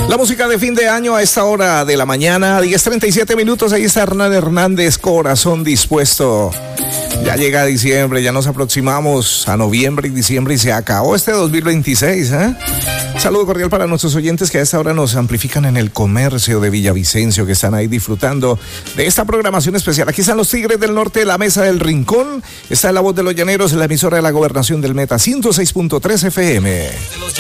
La música de fin de año a esta hora de la mañana, 10:37 minutos. Ahí está Hernán Hernández, Corazón Dispuesto. Ya llega diciembre, ya nos aproximamos a noviembre y diciembre y se acabó este 2026, ¿eh? Saludo cordial para nuestros oyentes que a esta hora nos amplifican en el comercio de Villavicencio, que están ahí disfrutando de esta programación especial. Aquí están los Tigres del Norte, la Mesa del Rincón. Está La Voz de los Llaneros, la emisora de la Gobernación del Meta, 106.3 FM.